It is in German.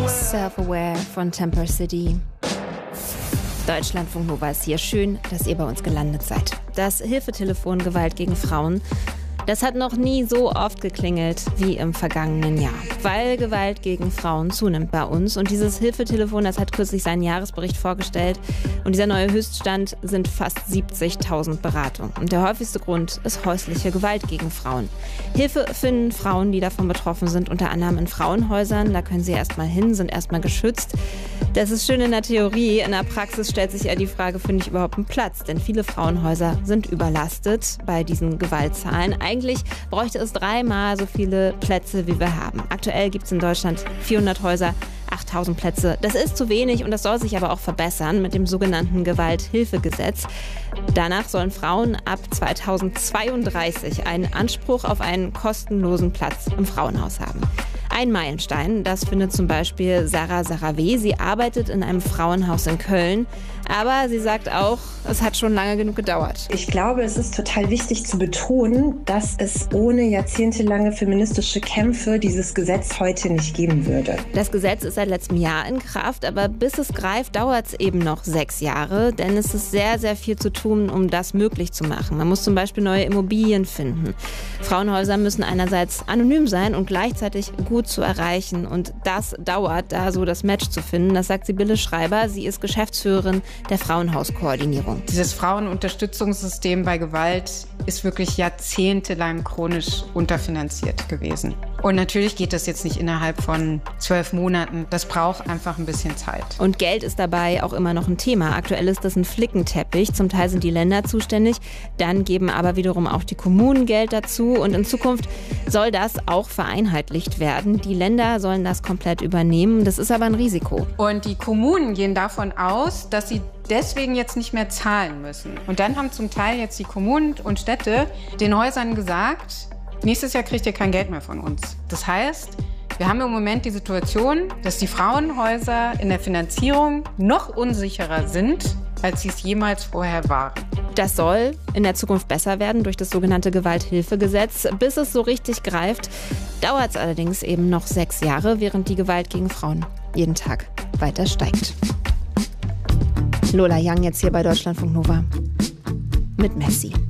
Self-Aware von Temper City. Deutschlandfunk Nova ist hier. Schön, dass ihr bei uns gelandet seid. Das Hilfetelefon Gewalt gegen Frauen, das hat noch nie so oft geklingelt wie im vergangenen Jahr, weil Gewalt gegen Frauen zunimmt bei uns. Und dieses Hilfetelefon, das hat kürzlich seinen Jahresbericht vorgestellt. Und dieser neue Höchststand sind fast 70.000 Beratungen. Und der häufigste Grund ist häusliche Gewalt gegen Frauen. Hilfe finden Frauen, die davon betroffen sind, unter anderem in Frauenhäusern. Da können sie erstmal hin, sind erstmal geschützt. Das ist schön in der Theorie. In der Praxis stellt sich ja die Frage, finde ich überhaupt einen Platz? Denn viele Frauenhäuser sind überlastet bei diesen Gewaltzahlen. Eigentlich bräuchte es 3-mal so viele Plätze, wie wir haben. Aktuell gibt es in Deutschland 400 Häuser, 8.000 Plätze. Das ist zu wenig und das soll sich aber auch verbessern mit dem sogenannten Gewalthilfegesetz. Danach sollen Frauen ab 2032 einen Anspruch auf einen kostenlosen Platz im Frauenhaus haben. Ein Meilenstein, das findet zum Beispiel Sarah Saravé. Sie arbeitet in einem Frauenhaus in Köln. Aber sie sagt auch, es hat schon lange genug gedauert. Ich glaube, es ist total wichtig zu betonen, dass es ohne jahrzehntelange feministische Kämpfe dieses Gesetz heute nicht geben würde. Das Gesetz ist seit letztem Jahr in Kraft, aber bis es greift, dauert es eben noch 6 Jahre. Denn es ist sehr, sehr viel zu tun, um das möglich zu machen. Man muss zum Beispiel neue Immobilien finden. Frauenhäuser müssen einerseits anonym sein und gleichzeitig gut zu erreichen. Und das dauert, da so das Match zu finden. Das sagt Sibylle Schreiber. Sie ist Geschäftsführerin der Frauenhauskoordinierung. Dieses Frauenunterstützungssystem bei Gewalt ist wirklich jahrzehntelang chronisch unterfinanziert gewesen. Und natürlich geht das jetzt nicht innerhalb von 12 Monaten. Das braucht einfach ein bisschen Zeit. Und Geld ist dabei auch immer noch ein Thema. Aktuell ist das ein Flickenteppich. Zum Teil sind die Länder zuständig. Dann geben aber wiederum auch die Kommunen Geld dazu. Und in Zukunft soll das auch vereinheitlicht werden. Die Länder sollen das komplett übernehmen. Das ist aber ein Risiko. Und die Kommunen gehen davon aus, dass sie deswegen jetzt nicht mehr zahlen müssen. Und dann haben zum Teil jetzt die Kommunen und Städte den Häusern gesagt, nächstes Jahr kriegt ihr kein Geld mehr von uns. Das heißt, wir haben im Moment die Situation, dass die Frauenhäuser in der Finanzierung noch unsicherer sind, als sie es jemals vorher waren. Das soll in der Zukunft besser werden durch das sogenannte Gewalthilfegesetz. Bis es so richtig greift, dauert es allerdings eben noch 6 Jahre, während die Gewalt gegen Frauen jeden Tag weiter steigt. Lola Young jetzt hier bei Deutschlandfunk Nova mit Messi.